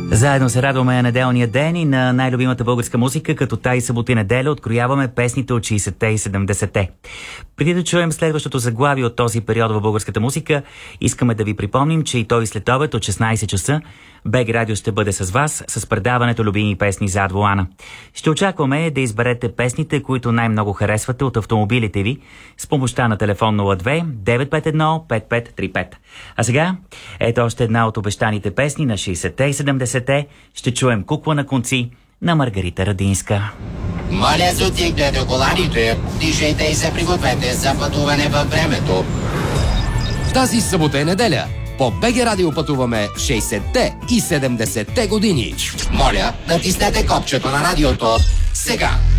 Заедно се радваме неделния ден и на най-любимата българска музика, като тази събота и неделя открояваме песните от 60-те и 70-те. Преди да чуем следващото заглавие от този период в българската музика, искаме да ви припомним, че и той след обед от 16 часа БГ Радио ще бъде с вас с предаването Любими песни зад волана. Ще очакваме да изберете песните, които най-много харесвате от автомобилите ви с помощта на телефон 02 951 5535. А сега, ето още една от обещаните песни на 60-те и 70-те. Ще чуем Кукла на конци на Маргарита Радинска. Моля, затигнете коланите, дишайте и се пригответе за пътуване във времето. Тази събота е неделя. По БГ Радио пътуваме 60-те и 70-те години. Моля, натиснете копчето на радиото сега.